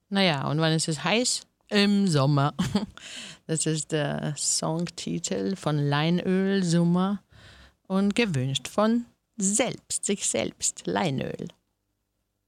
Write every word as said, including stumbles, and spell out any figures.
Naja, und wann ist es heiß? Im Sommer. Das ist der Songtitel von Leinöl Sommer und gewünscht von selbst, sich selbst, Leinöl.